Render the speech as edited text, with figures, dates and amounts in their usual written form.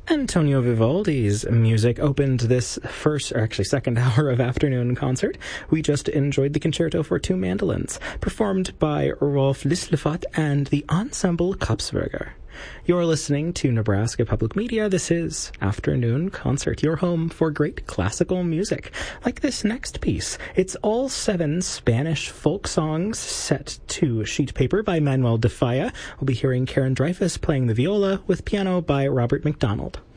Antonio Vivaldi's music opened this second hour of afternoon concert. We just enjoyed the Concerto for Two Mandolins, performed by Rolf Lislefat and the Ensemble Kapsberger. You're listening to Nebraska Public Media. This is Afternoon Concert, your home for great classical music, like this next piece. It's all 7 Spanish folk songs set to sheet paper by Manuel de Falla. We'll be hearing Karen Dreyfus playing the viola with piano by Robert McDonald.